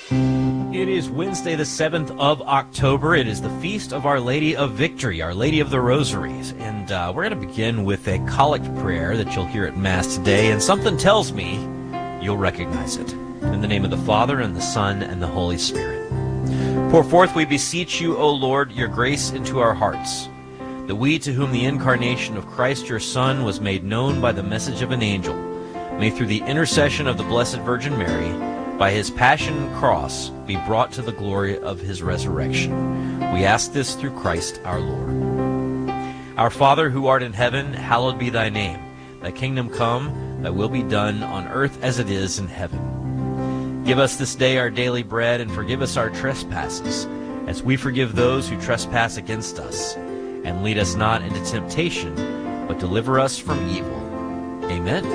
It is Wednesday, the 7th of October. It is the Feast of Our Lady of Victory, Our Lady of the Rosaries. And we're going to begin with a collect prayer that you'll hear at Mass today. And something tells me you'll recognize it. In the name of the Father, and the Son, and the Holy Spirit. Pour forth, we beseech you, O Lord, your grace into our hearts, that we, to whom the incarnation of Christ your Son was made known by the message of an angel, may through the intercession of the Blessed Virgin Mary, by his passion and cross, be brought to the glory of his resurrection. We ask this through Christ our Lord. Our Father, who art in heaven, hallowed be thy name. Thy kingdom come, thy will be done on earth as it is in heaven. Give us this day our daily bread, and forgive us our trespasses, as we forgive those who trespass against us. And lead us not into temptation, but deliver us from evil. Amen.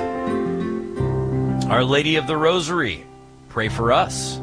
Our Lady of the Rosary, pray for us.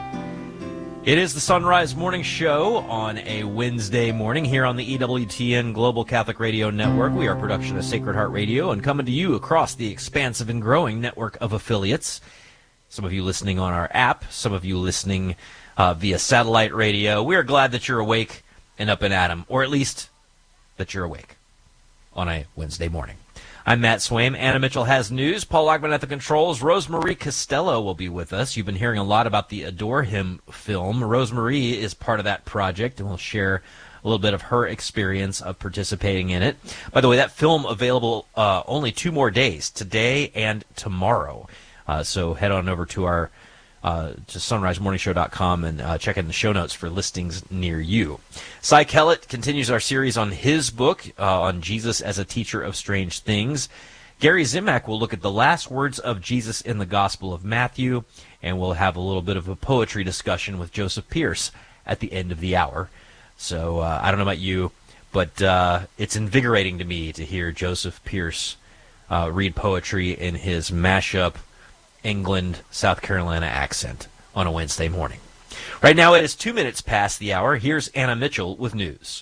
It is the Sunrise Morning Show on a Wednesday morning here on the EWTN Global Catholic Radio Network. We are a production of Sacred Heart Radio and coming to you across the expansive and growing network of affiliates. Some of you listening on our app, some of you listening via satellite radio. We are glad that you're awake and up and at 'em, or at least that you're awake on a Wednesday morning. I'm Matt Swaim. Anna Mitchell has news. Paul Lockman at the controls. Rosemarie Costello will be with us. You've been hearing a lot about the Adore Him film. Rosemarie is part of that project, and we'll share a little bit of her experience of participating in it. By the way, that film available only 2 more days, today and tomorrow. So head on over to our to sunrisemorningshow.com and check in the show notes for listings near you. Cy Kellett continues our series on his book on Jesus as a Teacher of Strange Things. Gary Zimak will look at the last words of Jesus in the Gospel of Matthew, and we'll have a little bit of a poetry discussion with Joseph Pierce at the end of the hour. So I don't know about you, but it's invigorating to me to hear Joseph Pierce read poetry in his mashup England, South Carolina accent on a Wednesday morning. Right now it is 2 minutes past the hour. Here's Anna Mitchell with news.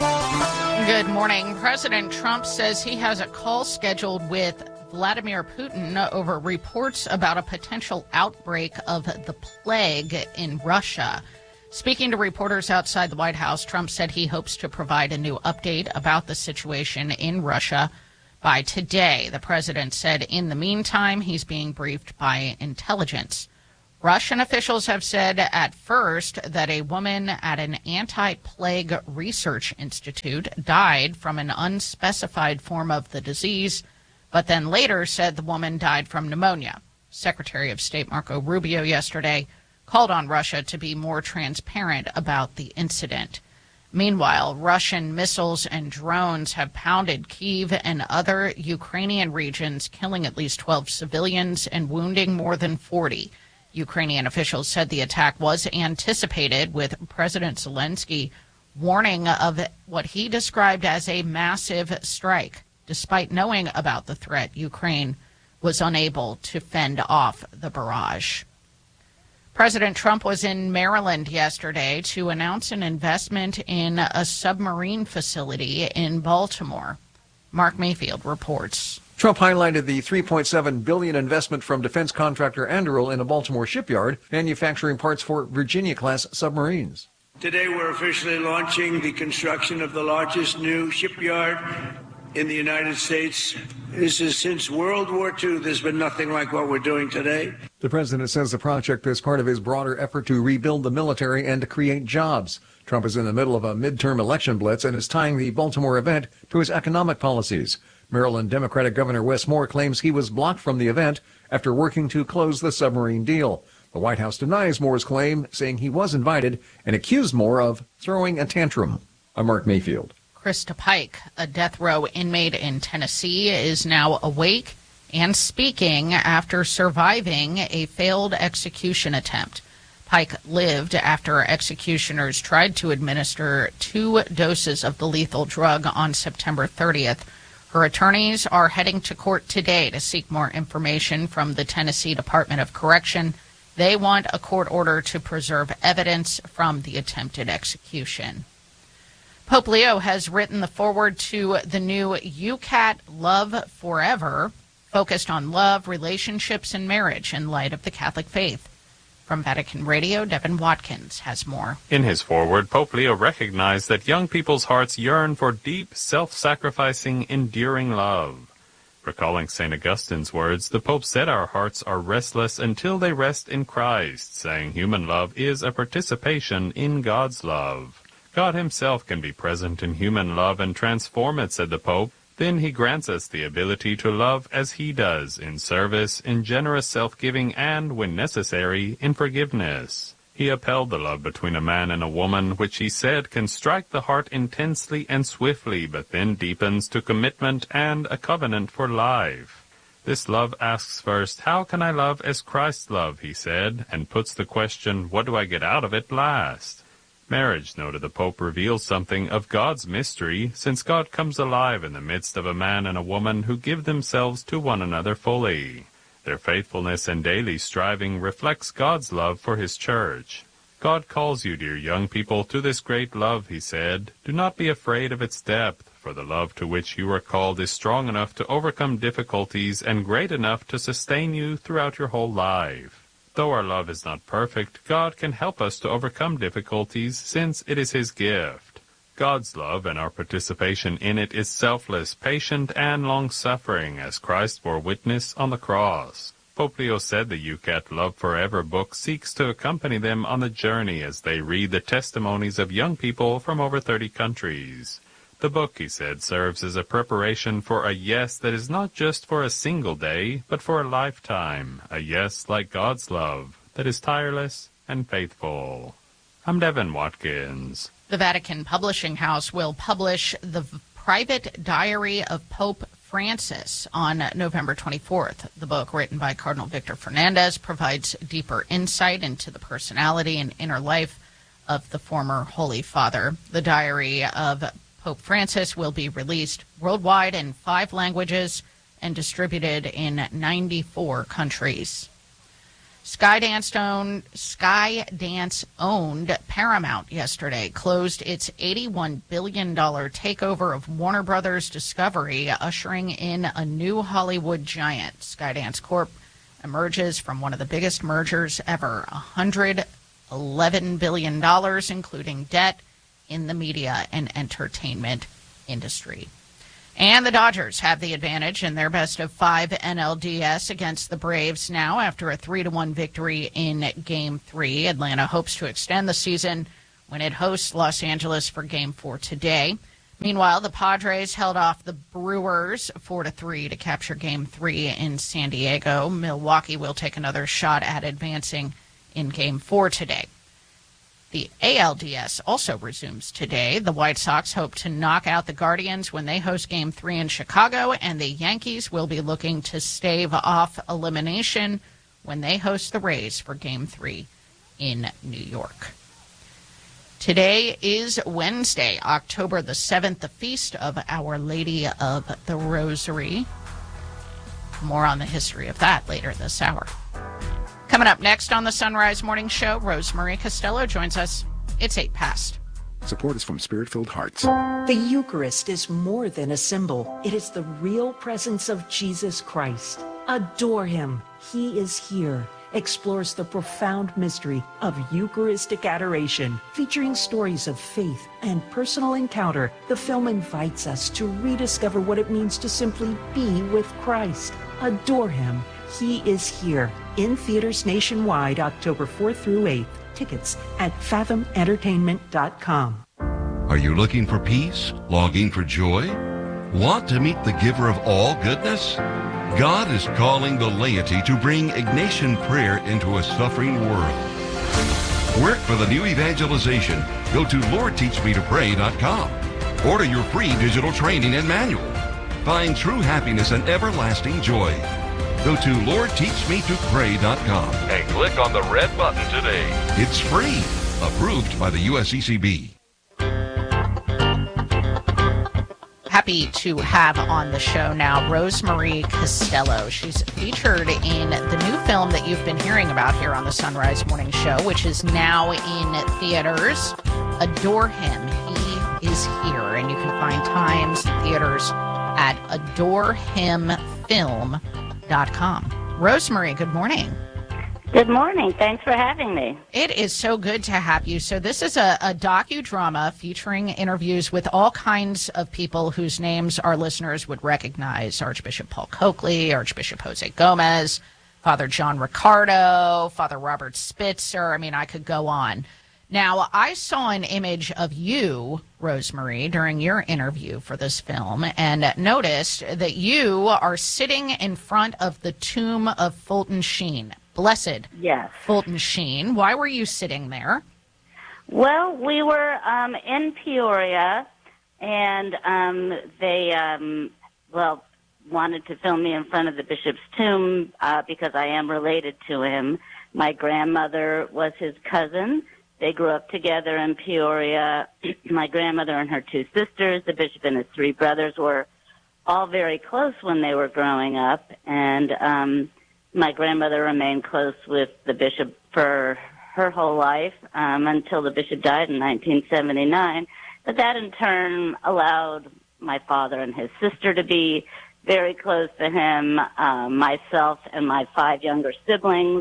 Good morning. President Trump says he has a call scheduled with Vladimir Putin over reports about a potential outbreak of the plague in Russia. Speaking to reporters outside the White House, Trump said he hopes to provide a new update about the situation in Russia by today. The president said in the meantime, he's being briefed by intelligence. Russian officials have said at first that a woman at an anti-plague research institute died from an unspecified form of the disease, but then later said the woman died from pneumonia. Secretary of State Marco Rubio yesterday called on Russia to be more transparent about the incident. Meanwhile, Russian missiles and drones have pounded Kyiv and other Ukrainian regions, killing at least 12 civilians and wounding more than 40. Ukrainian officials said the attack was anticipated, with President Zelensky warning of what he described as a massive strike. Despite knowing about the threat, Ukraine was unable to fend off the barrage. President Trump was in Maryland yesterday to announce an investment in a submarine facility in Baltimore. Mark Mayfield reports. Trump highlighted the $3.7 billion investment from defense contractor Anduril in a Baltimore shipyard, manufacturing parts for Virginia-class submarines. Today we're officially launching the construction of the largest new shipyard in the United States. This is since World War II. There's been nothing like what we're doing today. The president says the project is part of his broader effort to rebuild the military and to create jobs. Trump is in the middle of a midterm election blitz and is tying the Baltimore event to his economic policies. Maryland Democratic Governor Wes Moore claims he was blocked from the event after working to close the submarine deal. The White House denies Moore's claim, saying he was invited, and accused Moore of throwing a tantrum. I'm Mark Mayfield. Krista Pike, a death row inmate in Tennessee, is now awake and speaking after surviving a failed execution attempt. Pike lived after executioners tried to administer 2 doses of the lethal drug on September 30th. Her attorneys are heading to court today to seek more information from the Tennessee Department of Correction. They want a court order to preserve evidence from the attempted execution. Pope Leo has written the foreword to the new UCAT Love Forever, focused on love, relationships, and marriage in light of the Catholic faith. From Vatican Radio, Devin Watkins has more. In his foreword, Pope Leo recognized that young people's hearts yearn for deep, self-sacrificing, enduring love. Recalling St. Augustine's words, the Pope said our hearts are restless until they rest in Christ, saying human love is a participation in God's love. God himself can be present in human love and transform it, said the Pope. Then he grants us the ability to love as he does, in service, in generous self-giving, and, when necessary, in forgiveness. He upheld the love between a man and a woman, which he said can strike the heart intensely and swiftly, but then deepens to commitment and a covenant for life. This love asks first, how can I love as Christ loved, he said, and puts the question, what do I get out of it, last? Marriage, noted the Pope, reveals something of God's mystery, since God comes alive in the midst of a man and a woman who give themselves to one another fully. Their faithfulness and daily striving reflects God's love for his church. God calls you, dear young people, to this great love, he said. Do not be afraid of its depth, for the love to which you are called is strong enough to overcome difficulties and great enough to sustain you throughout your whole life. Though our love is not perfect, God can help us to overcome difficulties since it is his gift. God's love and our participation in it is selfless, patient, and long-suffering, as Christ bore witness on the cross. Pope Leo said the UCAT Love Forever book seeks to accompany them on the journey as they read the testimonies of young people from over 30 countries. The book, he said, serves as a preparation for a yes that is not just for a single day, but for a lifetime, a yes like God's love, that is tireless and faithful. I'm Devin Watkins. The Vatican Publishing House will publish the private diary of Pope Francis on November 24th. The book, written by Cardinal Victor Fernandez, provides deeper insight into the personality and inner life of the former Holy Father. The diary of Pope Francis will be released worldwide in 5 languages and distributed in 94 countries. Skydance owned Paramount yesterday closed its $81 billion takeover of Warner Brothers Discovery, ushering in a new Hollywood giant. Skydance Corp emerges from one of the biggest mergers ever, $111 billion, including debt in the media and entertainment industry. And the Dodgers have the advantage in their best-of-5 NLDS against the Braves now after a 3-1 victory in Game 3. Atlanta hopes to extend the season when it hosts Los Angeles for Game 4 today. Meanwhile, the Padres held off the Brewers 4-3 to capture Game 3 in San Diego. Milwaukee will take another shot at advancing in Game 4 today. The ALDS also resumes today. The White Sox hope to knock out the Guardians when they host Game 3 in Chicago, and the Yankees will be looking to stave off elimination when they host the Rays for Game 3 in New York. Today is Wednesday, October the 7th, the feast of Our Lady of the Rosary. More on the history of that later this hour. Coming up next on the Sunrise Morning Show, Rosemarie Costello joins us. It's 8 past. Support is from Spirit-Filled Hearts. The Eucharist is more than a symbol. It is the real presence of Jesus Christ. Adore him. He is here. Explores the profound mystery of Eucharistic adoration. Featuring stories of faith and personal encounter, the film invites us to rediscover what it means to simply be with Christ. Adore him. He is here. In theaters nationwide, October 4th through 8th. Tickets at fathomentertainment.com. Are you looking for peace? Longing for joy? Want to meet the giver of all goodness? God is calling the laity to bring Ignatian prayer into a suffering world. Work for the new evangelization. Go to LordTeachMeToPray.com. Order your free digital training and manual. Find true happiness and everlasting joy. Go to LordTeachMeToPray.com and click on the red button today. It's free. Approved by the USCCB. Happy to have on the show now Rosemarie Costello. She's featured in the new film that you've been hearing about here on the Sunrise Morning Show, which is now in theaters. Adore Him. He is here. And you can find times in theaters at adorehimfilm.com. Rosemarie, good morning. Good morning. Thanks for having me. It is so good to have you. So this is a docudrama featuring interviews with all kinds of people whose names our listeners would recognize. Archbishop Paul Coakley, Archbishop Jose Gomez, Father John Ricardo, Father Robert Spitzer. I mean, I could go on. Now, I saw an image of you, Rosemary, during your interview for this film and noticed that you are sitting in front of the tomb of Fulton Sheen. Blessed Fulton Sheen. Why were you sitting there? Well, we were in Peoria, and they wanted to film me in front of the bishop's tomb because I am related to him. My grandmother was his cousin. They grew up together in Peoria. My grandmother and her two sisters, the bishop and his three brothers, were all very close when they were growing up, and my grandmother remained close with the bishop for her whole life until the bishop died in 1979. But that in turn allowed my father and his sister to be very close to him, myself and my 5 younger siblings.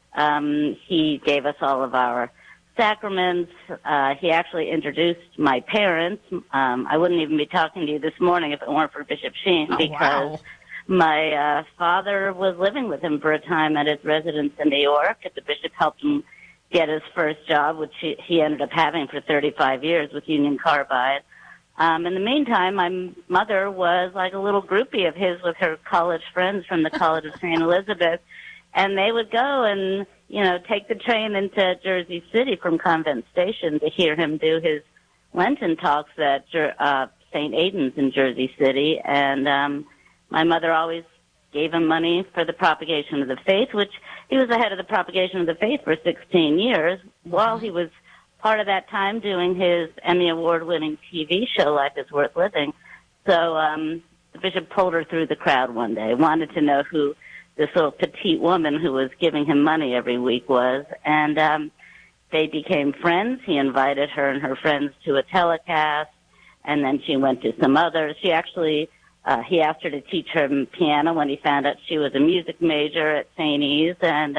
He gave us all of our sacraments. He actually introduced my parents. I wouldn't even be talking to you this morning if it weren't for Bishop Sheen, because my father was living with him for a time at his residence in New York. The bishop helped him get his first job, which he ended up having for 35 years with Union Carbide. In the meantime, my mother was like a little groupie of his with her college friends from the College of St. Elizabeth, and they would go and, take the train into Jersey City from Convent Station to hear him do his Lenten talks at St. Aidan's in Jersey City, and my mother always gave him money for the propagation of the faith, which he was the head of the propagation of the faith for 16 years, while he was part of that time doing his Emmy Award-winning TV show, Life is Worth Living. So the bishop pulled her through the crowd one day, wanted to know who this little petite woman who was giving him money every week was, and they became friends. He invited her and her friends to a telecast, and then she went to some others. She actually... he asked her to teach her piano when he found out she was a music major at St. E's, and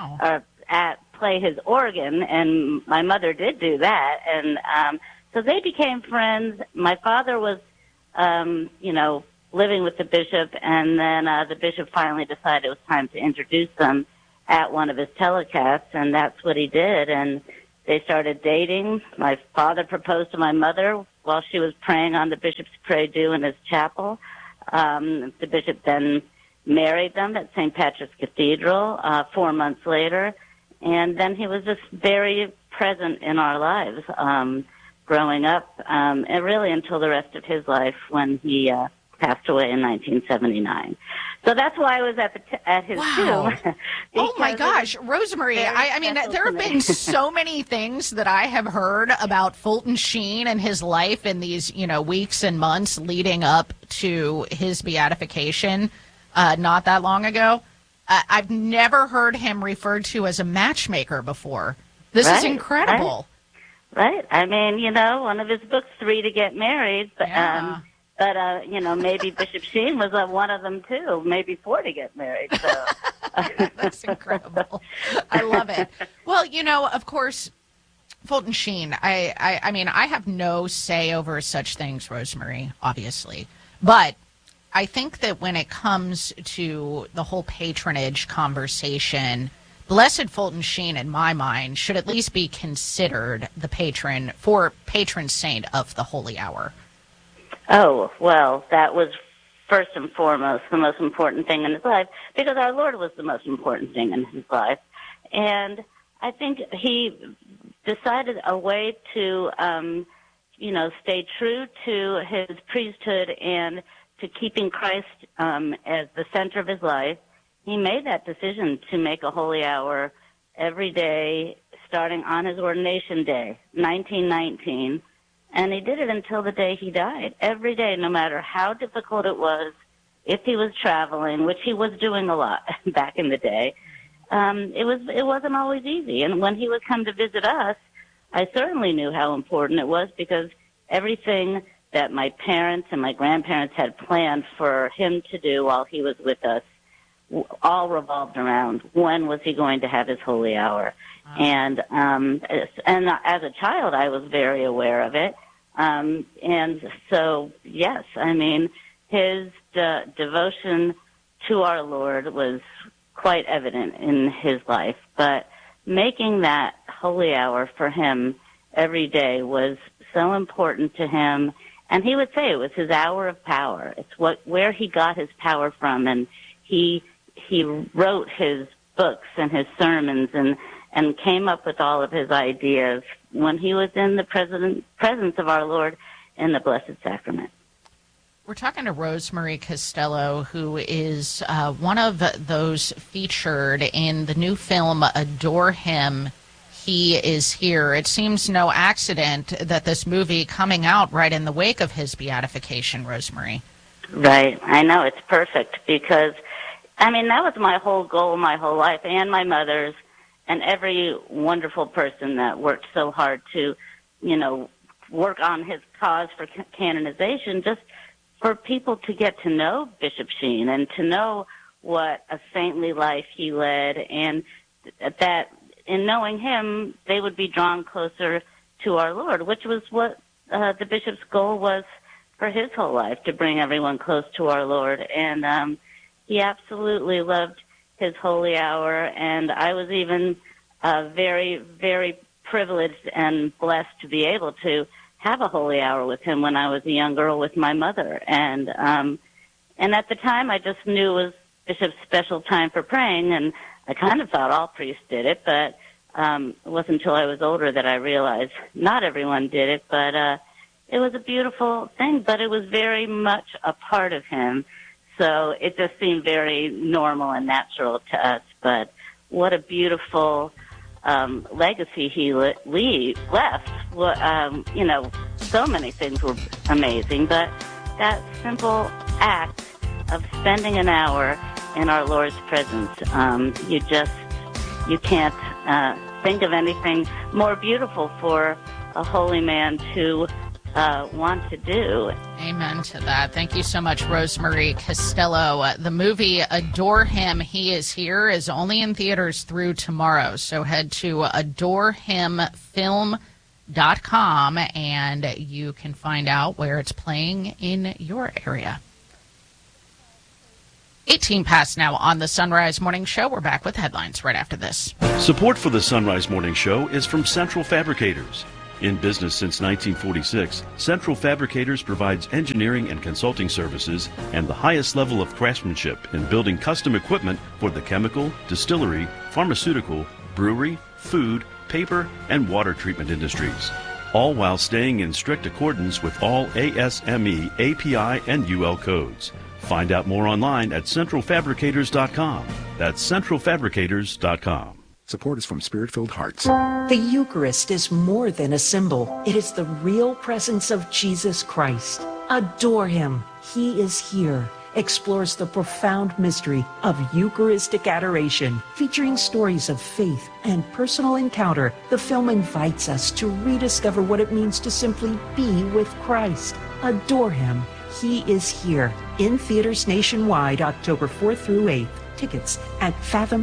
play his organ, and my mother did do that. And so they became friends. My father was, living with the bishop, and then the bishop finally decided it was time to introduce them at one of his telecasts, and that's what he did. And they started dating. My father proposed to my mother while she was praying on the bishop's pray-do in his chapel. The bishop then married them at St. Patrick's Cathedral 4 months later, and then he was just very present in our lives growing up, and really until the rest of his life when he passed away in 1979. So that's why I was at his tomb. Oh, my gosh. Rosemary, I mean, there have been so many things that I have heard about Fulton Sheen and his life in these, weeks and months leading up to his beatification not that long ago. I've never heard him referred to as a matchmaker before. This is incredible. Right. I mean, one of his books, 3 to Get Married, but maybe Bishop Sheen was one of them, too. Maybe 4 to get married. So. That's incredible. I love it. Well, of course, Fulton Sheen, I mean, I have no say over such things, Rosemary, obviously. But I think that when it comes to the whole patronage conversation, Blessed Fulton Sheen, in my mind, should at least be considered the patron saint of the Holy Hour. Oh, well, that was first and foremost the most important thing in his life, because our Lord was the most important thing in his life. And I think he decided a way to, stay true to his priesthood and to keeping Christ as the center of his life. He made that decision to make a holy hour every day, starting on his ordination day, 1919. And he did it until the day he died. Every day, no matter how difficult it was, if he was traveling, which he was doing a lot back in the day, it wasn't always easy. And when he would come to visit us, I certainly knew how important it was, because everything that my parents and my grandparents had planned for him to do while he was with us all revolved around when was he going to have his holy hour. And as a child, I was very aware of it. And so, yes, I mean, his devotion to our Lord was quite evident in his life. But making that holy hour for him every day was so important to him. And he would say it was his hour of power. It's where he got his power from. And he wrote his books and his sermons and came up with all of his ideas when he was in the presence of our Lord in the Blessed Sacrament. We're talking to Rosemary Costello, who is one of those featured in the new film Adore Him, He Is Here. It seems no accident that this movie coming out right in the wake of his beatification, Rosemary. Right. I know. It's perfect because, I mean, that was my whole goal my whole life, and my mother's, and every wonderful person that worked so hard to, work on his cause for canonization, just for people to get to know Bishop Sheen and to know what a saintly life he led, and that in knowing him, they would be drawn closer to our Lord, which was what the bishop's goal was for his whole life, to bring everyone close to our Lord. And he absolutely loved his holy hour, and I was even very, very privileged and blessed to be able to have a holy hour with him when I was a young girl with my mother. And at the time, I just knew it was Bishop's special time for praying, and I kind of thought all priests did it, but it wasn't until I was older that I realized not everyone did it, but it was a beautiful thing, but it was very much a part of him. So it just seemed very normal and natural to us. But what a beautiful legacy he left. So many things were amazing, but that simple act of spending an hour in our Lord's presence, you can't think of anything more beautiful for a holy man to want to do. Amen to that. Thank you so much, Rosemary Costello. The movie Adore Him, He Is Here is only in theaters through tomorrow. So head to adorehimfilm.com and you can find out where it's playing in your area. 18 past now on the Sunrise Morning Show. We're back with headlines right after this. Support for the Sunrise Morning Show is from Central Fabricators. In business since 1946, Central Fabricators provides engineering and consulting services and the highest level of craftsmanship in building custom equipment for the chemical, distillery, pharmaceutical, brewery, food, paper, and water treatment industries, all while staying in strict accordance with all ASME, API, and UL codes. Find out more online at centralfabricators.com. That's centralfabricators.com. Support is from Spirit-Filled Hearts. The Eucharist is more than a symbol. It is the real presence of Jesus Christ. Adore Him. He is here. Explores the profound mystery of Eucharistic adoration. Featuring stories of faith and personal encounter, the film invites us to rediscover what it means to simply be with Christ. Adore Him. He is here. In theaters nationwide, October 4th through 8th. Tickets at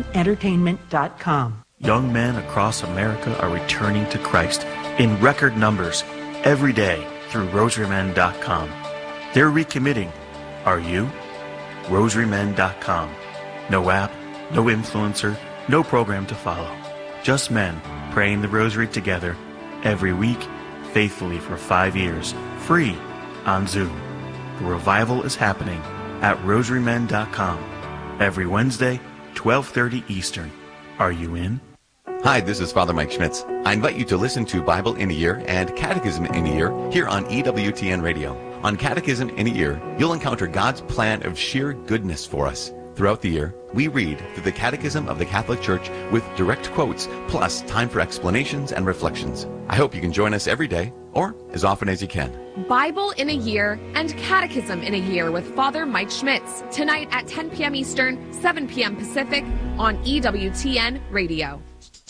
fathomentertainment.com. Young men across America are returning to Christ in record numbers every day through rosarymen.com. They're recommitting. Are you? rosarymen.com. No app, no influencer, no program to follow. Just men praying the rosary together every week, faithfully for 5 years, free on Zoom. The revival is happening at rosarymen.com. Every Wednesday, 12:30 Eastern. Are you in? Hi, this is Father Mike Schmitz. I invite you to listen to Bible in a Year and Catechism in a Year here on EWTN Radio. On Catechism in a Year, you'll encounter God's plan of sheer goodness for us. Throughout the year, we read through the Catechism of the Catholic Church with direct quotes, plus time for explanations and reflections. I hope you can join us every day, or as often as you can. Bible in a Year and Catechism in a Year with Father Mike Schmitz. Tonight at 10 p.m. Eastern, 7 p.m. Pacific on EWTN Radio.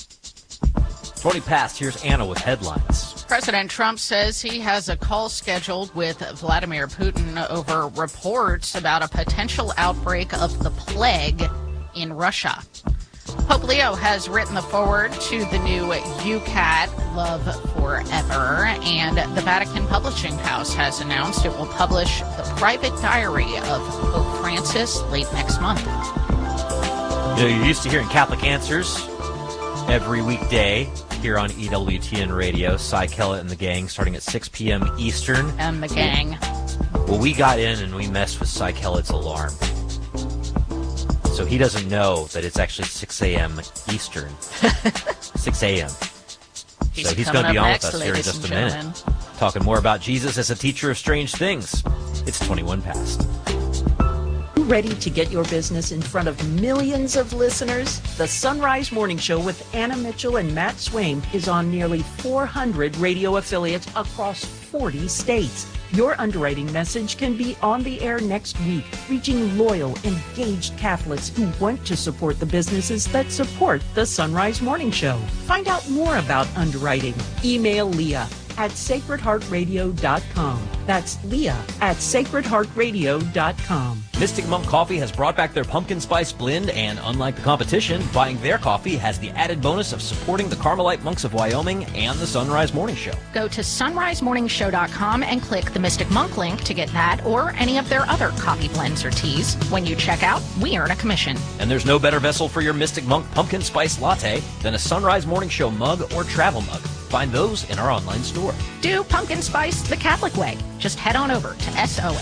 20 past, here's Anna with headlines. President Trump says he has a call scheduled with Vladimir Putin over reports about a potential outbreak of the plague in Russia. Pope Leo has written the foreword to the new UCAT, Love Forever, and the Vatican Publishing House has announced it will publish the private diary of Pope Francis late next month. You know, you're used to hearing Catholic Answers every weekday here on EWTN Radio. Cy Kellett and the gang starting at 6 p.m. Eastern. And the gang. Well, we got in and we messed with Cy Kellett's alarm. So he doesn't know that it's actually 6 a.m. Eastern. 6 a.m. So he's going to be on with us here in just a minute. Talking more about Jesus as a teacher of strange things. It's 21 past. Ready to get your business in front of millions of listeners? The Sunrise Morning Show with Anna Mitchell and Matt Swain is on nearly 400 radio affiliates across 40 states. Your underwriting message can be on the air next week, reaching loyal, engaged Catholics who want to support the businesses that support the Sunrise Morning Show. Find out more about underwriting. Email Leah at sacredheartradio.com. That's Leah at sacredheartradio.com. Mystic Monk Coffee has brought back their pumpkin spice blend, and unlike the competition, buying their coffee has the added bonus of supporting the Carmelite Monks of Wyoming and the Sunrise Morning Show. Go to sunrisemorningshow.com and click the Mystic Monk link to get that or any of their other coffee blends or teas. When you check out, we earn a commission. And there's no better vessel for your Mystic Monk pumpkin spice latte than a Sunrise Morning Show mug or travel mug. Find those in our online store. Do pumpkin spice the Catholic way. Just head on over to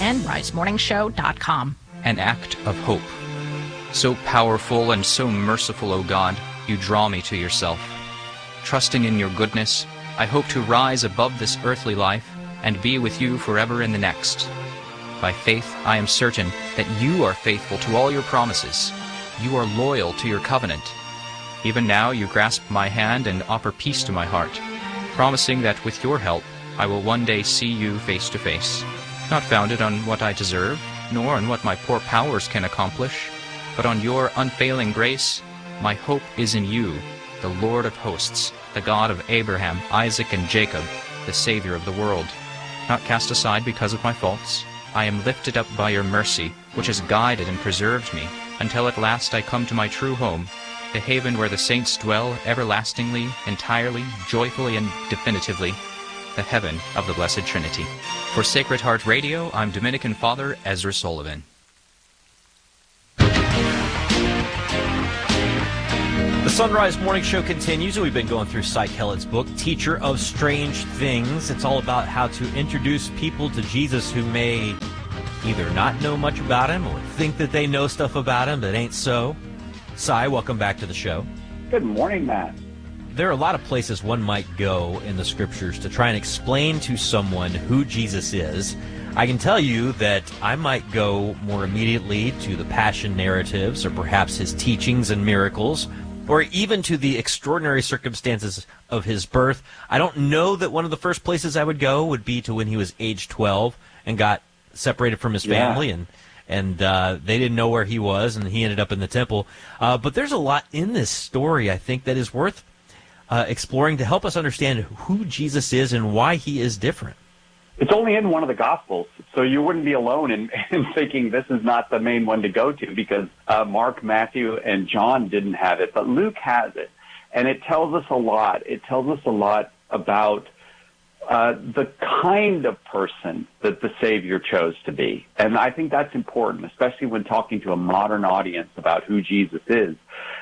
sonrisemorningshow.com. An act of hope. So powerful and so merciful, O God, you draw me to yourself. Trusting in your goodness, I hope to rise above this earthly life and be with you forever in the next. By faith, I am certain that you are faithful to all your promises. You are loyal to your covenant. Even now you grasp my hand and offer peace to my heart, promising that with your help I will one day see you face to face, not founded on what I deserve, nor on what my poor powers can accomplish, but on your unfailing grace. My hope is in you, the Lord of hosts, the God of Abraham, Isaac, and Jacob, the Savior of the world. Not cast aside because of my faults, I am lifted up by your mercy, which has guided and preserved me, until at last I come to my true home, the haven where the saints dwell everlastingly, entirely, joyfully, and definitively, the heaven of the Blessed Trinity. For Sacred Heart Radio, I'm Dominican Father Ezra Sullivan. The Sunrise Morning Show continues. We've been going through Cy Kellett's book, Teacher of Strange Things. It's all about how to introduce people to Jesus who may either not know much about him or think that they know stuff about him that ain't so. Cy, welcome back to the show. Good morning, Matt. There are a lot of places one might go in the scriptures to try and explain to someone who Jesus is. I can tell you that I might go more immediately to the passion narratives, or perhaps his teachings and miracles, or even to the extraordinary circumstances of his birth. I don't know that one of the first places I would go would be to when he was age 12 and got separated from his family, and they didn't know where he was, and he ended up in the temple. But there's a lot in this story, I think, that is worth exploring to help us understand who Jesus is and why he is different. It's only in one of the Gospels, so you wouldn't be alone in thinking this is not the main one to go to, because Mark, Matthew, and John didn't have it, but Luke has it. And it tells us a lot. It tells us a lot about the kind of person that the Savior chose to be. And I think that's important, especially when talking to a modern audience about who Jesus is.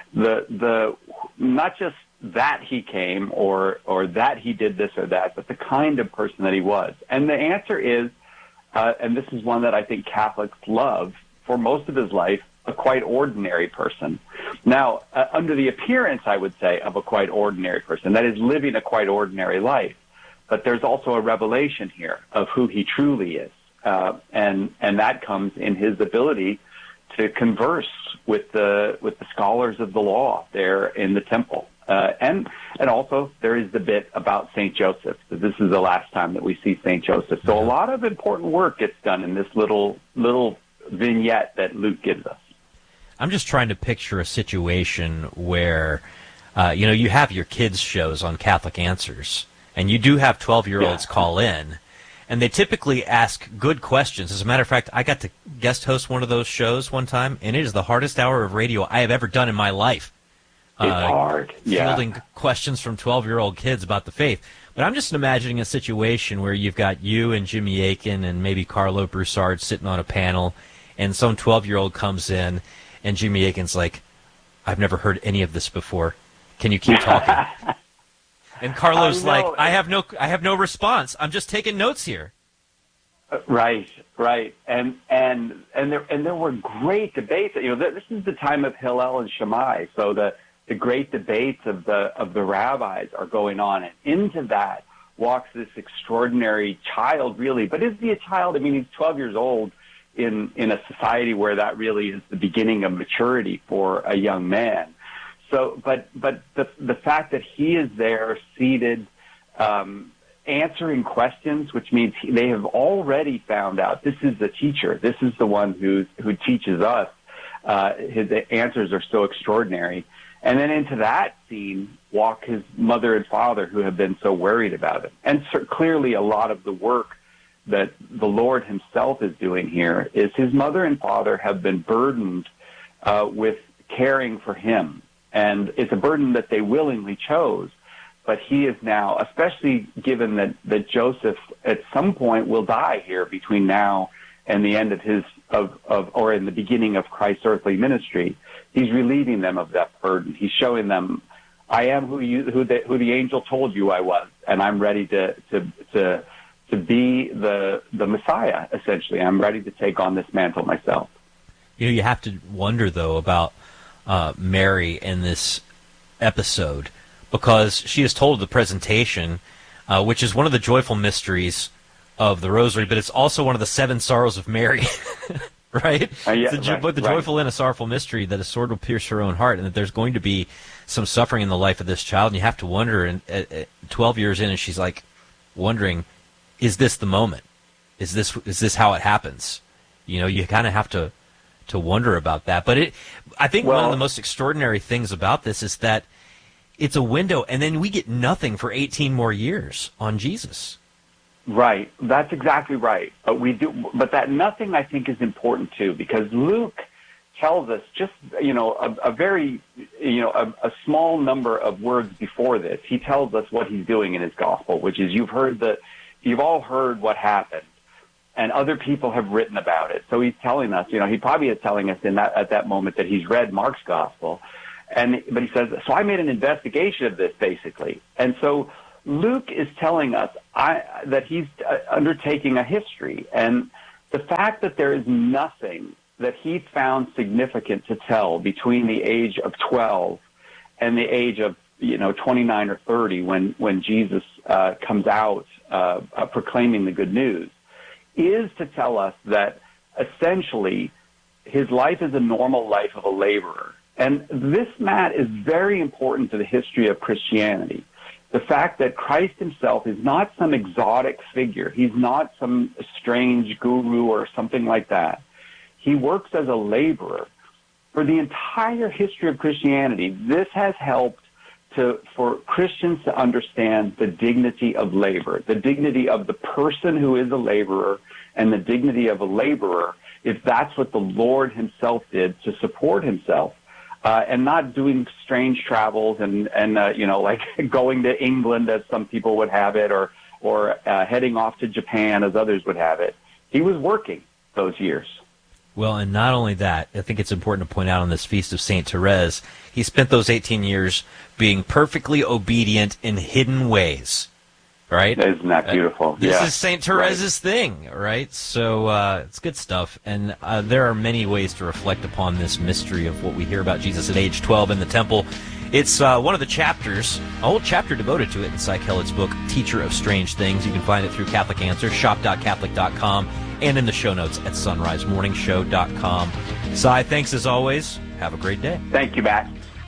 The not just that he came or that he did this or that, but the kind of person that he was. And the answer is, and this is one that I think Catholics love, for most of his life, a quite ordinary person. Now, under the appearance, I would say, of a quite ordinary person, that is living a quite ordinary life. But there's also a revelation here of who he truly is. And that comes in his ability to converse with the scholars of the law there in the temple. And also there is the bit about St. Joseph. So this is the last time that we see St. Joseph. So a lot of important work gets done in this little vignette that Luke gives us. I'm just trying to picture a situation where, you have your kids' shows on Catholic Answers, and you do have 12-year-olds call in, And they typically ask good questions. As a matter of fact, I got to guest host one of those shows one time, and it is the hardest hour of radio I have ever done in my life. It's hard. Yeah. Fielding questions from 12-year-old kids about the faith. But I'm just imagining a situation where you've got you and Jimmy Akin and maybe Carlo Broussard sitting on a panel, and some 12-year-old comes in, and Jimmy Akin's like, I've never heard any of this before. Can you keep talking? And Carlo's like, I have no response. I'm just taking notes here. Right. And there were great debates. This is the time of Hillel and Shammai. So the great debates of the rabbis are going on, and into that walks this extraordinary child, really. But is he a child? I mean, he's 12 years old in a society where that really is the beginning of maturity for a young man. So, but the fact that he is there, seated, answering questions, which means they have already found out this is the teacher. This is the one who teaches us. His answers are so extraordinary. And then into that scene walk his mother and father, who have been so worried about him. And so clearly, a lot of the work that the Lord Himself is doing here is His mother and father have been burdened with caring for Him. And it's a burden that they willingly chose. But He is now, especially given that Joseph at some point will die here between now and the end or in the beginning of Christ's earthly ministry, He's relieving them of that burden. He's showing them, I am who the angel told you I was, and I'm ready to be the Messiah, essentially. I'm ready to take on this mantle myself. You have to wonder, though, about Mary in this episode, because she is told the presentation, which is one of the joyful mysteries of the Rosary, but it's also one of the 7 sorrows of Mary, right? The joyful and a sorrowful mystery, that a sword will pierce her own heart, and that there's going to be some suffering in the life of this child. And you have to wonder, and 12 years in, and she's like wondering, is this the moment? Is this how it happens? You kind of have to wonder about that. But I think one of the most extraordinary things about this is that it's a window, and then we get nothing for 18 more years on Jesus. Right. That's exactly right. But that nothing, I think, is important too, because Luke tells us just, a small number of words before this. He tells us what he's doing in his gospel, which is you've all heard what happened, and other people have written about it. So he's telling us, he probably is telling us at that moment that he's read Mark's gospel. But he says, so I made an investigation of this, basically. And so Luke is telling us that he's undertaking a history. And the fact that there is nothing that he found significant to tell between the age of 12 and the age of 29 or 30 when Jesus comes out proclaiming the good news is to tell us that essentially his life is a normal life of a laborer. And this, Matt, is very important to the history of Christianity. The fact that Christ himself is not some exotic figure. He's not some strange guru or something like that. He works as a laborer. For the entire history of Christianity, this has helped for Christians to understand the dignity of labor, the dignity of the person who is a laborer, and the dignity of a laborer, if that's what the Lord himself did to support himself. And not doing strange travels and like going to England as some people would have it, or heading off to Japan as others would have it. He was working those years. Well, and not only that, I think it's important to point out on this Feast of St. Therese, he spent those 18 years being perfectly obedient in hidden ways, right? Isn't that beautiful? This is St. Therese's thing, right? So it's good stuff. And there are many ways to reflect upon this mystery of what we hear about Jesus at age 12 in the temple. It's one of the chapters, a whole chapter devoted to it in Cy Kellett's book, Teacher of Strange Things. You can find it through Catholic Answers, shop.catholic.com, and in the show notes at sunrisemorningshow.com. Cy, thanks as always. Have a great day. Thank you, Matt.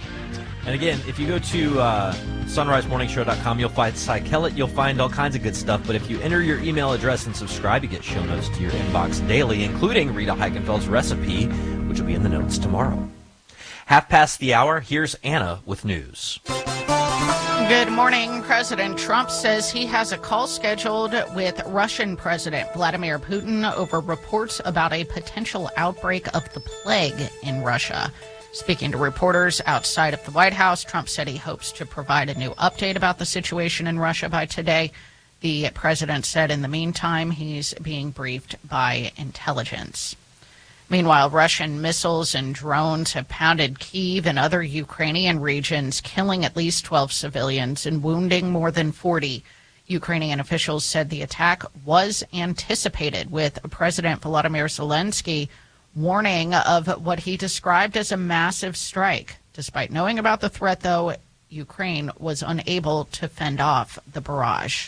And again, if you go to sunrisemorningshow.com, you'll find Cy Kellett. You'll find all kinds of good stuff. But if you enter your email address and subscribe, you get show notes to your inbox daily, including Rita Heichenfeld's recipe, which will be in the notes tomorrow. 1:30 the hour, here's Anna with news. Good morning. President Trump says he has a call scheduled with Russian President Vladimir Putin over reports about a potential outbreak of the plague in Russia. Speaking to reporters outside of the White House, Trump said he hopes to provide a new update about the situation in Russia by today. The president said in the meantime he's being briefed by intelligence. Meanwhile, Russian missiles and drones have pounded Kyiv and other Ukrainian regions, killing at least 12 civilians and wounding more than 40. Ukrainian officials said the attack was anticipated, with President Volodymyr Zelensky warning of what he described as a massive strike. Despite knowing about the threat, though, Ukraine was unable to fend off the barrage.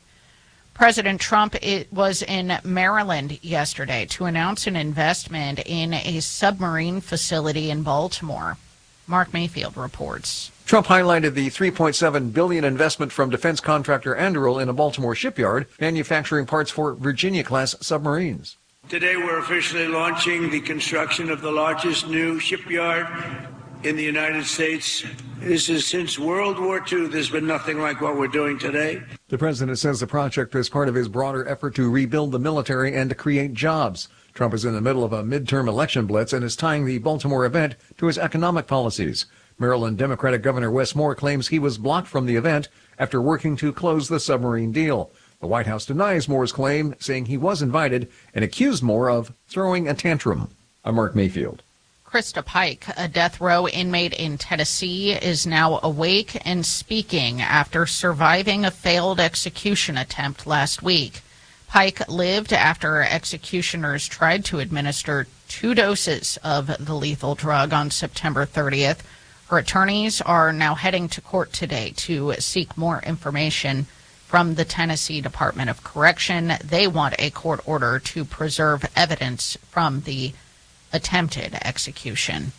President Trump was in Maryland yesterday to announce an investment in a submarine facility in Baltimore. Mark Mayfield reports. Trump highlighted the $3.7 billion investment from defense contractor Anduril in a Baltimore shipyard, manufacturing parts for Virginia-class submarines. Today we're officially launching the construction of the largest new shipyard in the United States. This is since World War II. There's been nothing like what we're doing today. The president says the project is part of his broader effort to rebuild the military and to create jobs. Trump is in the middle of a midterm election blitz and is tying the Baltimore event to his economic policies. Maryland Democratic Governor Wes Moore claims he was blocked from the event after working to close the submarine deal. The White House denies Moore's claim, saying he was invited, and accused Moore of throwing a tantrum. I'm Mark Mayfield. Krista Pike, a death row inmate in Tennessee, is now awake and speaking after surviving a failed execution attempt last week. Pike lived after executioners tried to administer 2 doses of the lethal drug on September 30th. Her attorneys are now heading to court today to seek more information from the Tennessee Department of Correction. They want a court order to preserve evidence from the attempted execution.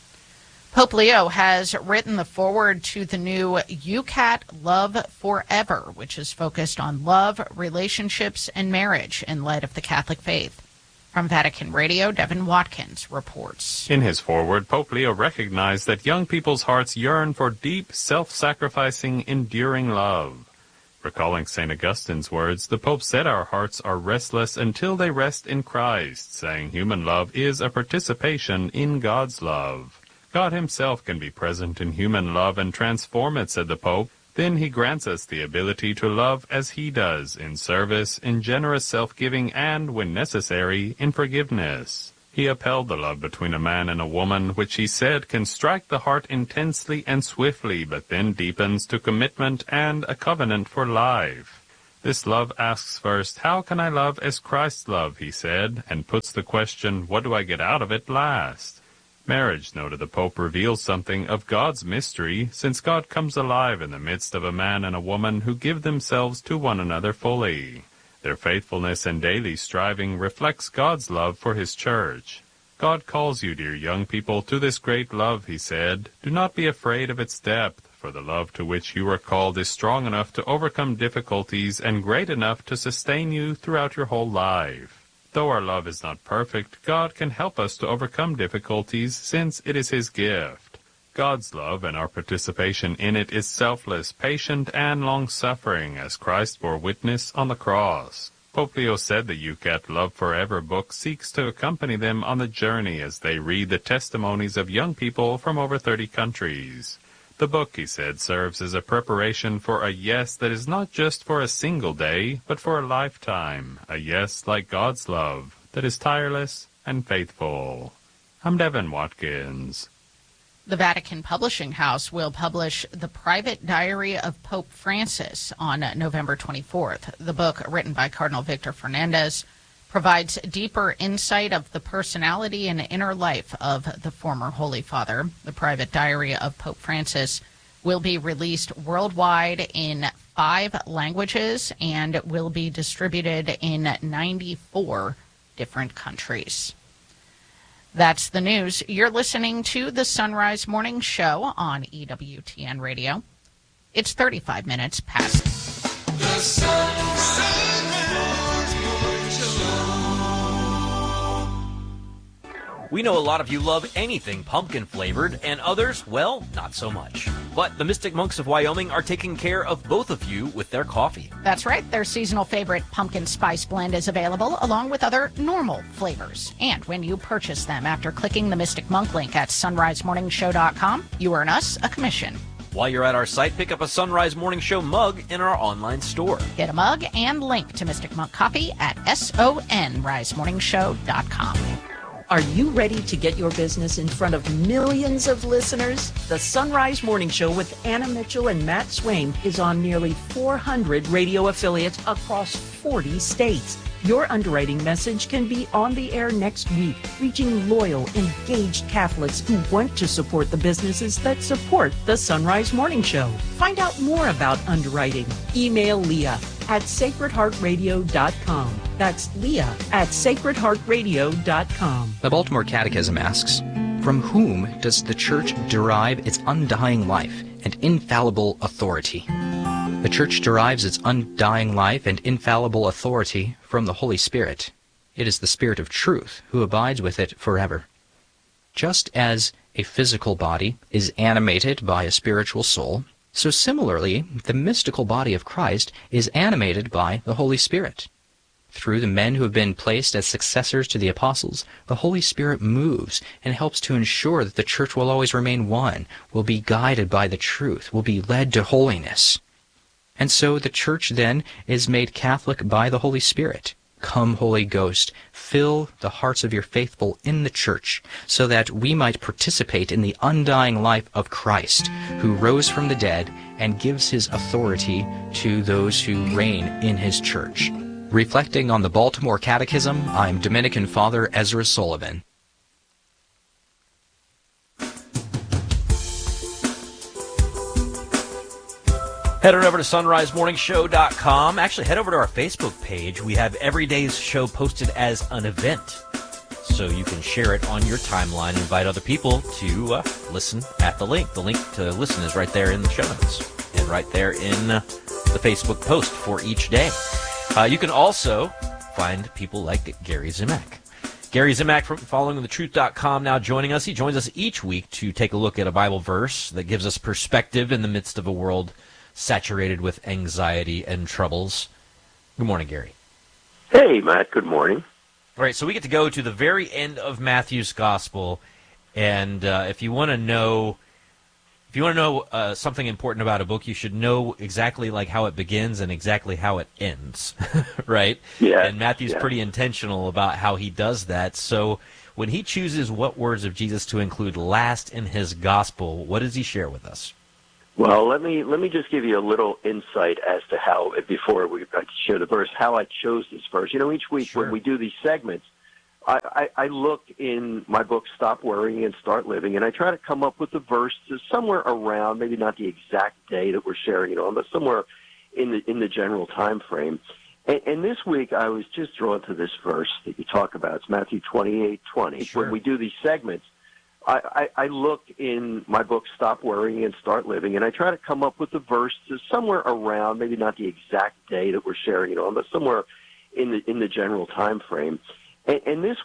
Pope Leo has written the foreword to the new UCAT Love Forever, which is focused on love, relationships, and marriage in light of the Catholic faith. From Vatican Radio, Devin Watkins reports. In his foreword, Pope Leo recognized that young people's hearts yearn for deep, self-sacrificing, enduring love. Recalling St. Augustine's words, the Pope said our hearts are restless until they rest in Christ, saying human love is a participation in God's love. God himself can be present in human love and transform it, said the Pope. Then he grants us the ability to love as he does, in service, in generous self-giving, and, when necessary, in forgiveness. He upheld the love between a man and a woman, which he said can strike the heart intensely and swiftly, but then deepens to commitment and a covenant for life. This love asks first, how can I love as Christ loved, he said, and puts the question, what do I get out of it, last? Marriage, noted the Pope, reveals something of God's mystery, since God comes alive in the midst of a man and a woman who give themselves to one another fully. Their faithfulness and daily striving reflects God's love for his church. God calls you, dear young people, to this great love, he said. Do not be afraid of its depth, for the love to which you are called is strong enough to overcome difficulties and great enough to sustain you throughout your whole life. Though our love is not perfect, God can help us to overcome difficulties since it is his gift. God's love and our participation in it is selfless, patient, and long-suffering, as Christ bore witness on the cross. Pope Leo said the UCAT Love Forever book seeks to accompany them on the journey as they read the testimonies of young people from over 30 countries. The book, he said, serves as a preparation for a yes that is not just for a single day, but for a lifetime, a yes like God's love, that is tireless and faithful. I'm Devin Watkins. The Vatican Publishing House will publish The Private Diary of Pope Francis on November 24th. The book, written by Cardinal Victor Fernandez, provides deeper insight of the personality and inner life of the former Holy Father. The Private Diary of Pope Francis will be released worldwide in 5 languages and will be distributed in 94 different countries. That's the news. You're listening to the Sunrise Morning Show on EWTN Radio. It's 35 minutes past. The Sunrise Morning Show. We know a lot of you love anything pumpkin flavored, and others, well, not so much. but the Mystic Monks of Wyoming are taking care of both of you with their coffee. That's right. Their seasonal favorite pumpkin spice blend is available, along with other normal flavors. And when you purchase them after clicking the Mystic Monk link at sunrisemorningshow.com, you earn us a commission. While you're at our site, pick up a Sunrise Morning Show mug in our online store. Get a mug and link to Mystic Monk Coffee at sunrisemorningshow.com. Are you ready to get your business in front of millions of listeners? The Sunrise Morning Show with Anna Mitchell and Matt Swain is on nearly 400 radio affiliates across 40 states. Your underwriting message can be on the air next week, reaching loyal, engaged Catholics who want to support the businesses that support the Sunrise Morning Show. Find out more about underwriting. Email Leah at sacredheartradio.com. That's Leah at sacredheartradio.com. The Baltimore Catechism asks, from whom does the Church derive its undying life and infallible authority? The Church derives its undying life and infallible authority from the Holy Spirit. It is the Spirit of truth who abides with it forever. Just as a physical body is animated by a spiritual soul, so similarly the mystical body of Christ is animated by the Holy Spirit. Through the men who have been placed as successors to the apostles, the Holy Spirit moves and helps to ensure that the Church will always remain one, will be guided by the truth, will be led to holiness. And so the Church then is made Catholic by the Holy Spirit. Come, Holy Ghost, fill the hearts of your faithful in the Church, so that we might participate in the undying life of Christ, who rose from the dead and gives his authority to those who reign in his Church. Reflecting on the Baltimore Catechism, I'm Dominican Father Ezra Sullivan. Head on over to sunrisemorningshow.com. Actually, head over to our Facebook page. We have every day's show posted as an event, so you can share it on your timeline and invite other people to listen at the link. The link to listen is right there in the show notes and right there in the Facebook post for each day. You can also find people like Gary Zimak. Gary Zimak from followingthetruth.com now joining us. He joins us each week to take a look at a Bible verse that gives us perspective in the midst of a world saturated with anxiety and troubles. Good morning, Gary. Hey, Matt. Good morning. All right, so we get to go to the very end of Matthew's Gospel, and if you want to know something important about a book, you should know exactly like how it begins and exactly how it ends, right? Yeah. And Matthew's pretty intentional about how he does that. So when he chooses what words of Jesus to include last in his Gospel, what does he share with us? Well, let me just give you a little insight as to how, before we share the verse, how I chose this verse. You know, each week when we do these segments, I look in my book, Stop Worrying and Start Living, and I try to come up with a verse somewhere around, maybe not the exact day that we're sharing it on, but somewhere in the general time frame. And this week I was just drawn to this verse that you talk about. It's Matthew 28:20. Sure. When we do these segments, I look in my book, Stop Worrying and Start Living, and I try to come up with a verse somewhere around, maybe not the exact day that we're sharing it on, but somewhere in the general time frame. And this